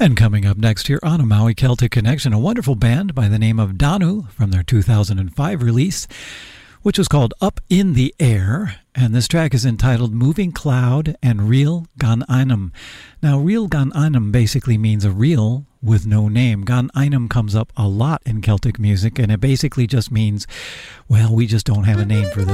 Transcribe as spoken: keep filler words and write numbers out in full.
And coming up next here on a Maui Celtic Connection, a wonderful band by the name of Danu from their two thousand five release, which was called Up in the Air. And this track is entitled Moving Cloud and Real Gan Einam. Now, Real Gan Einam basically means a reel with no name. Gan Einam comes up a lot in Celtic music, and it basically just means, well, we just don't have a name for this.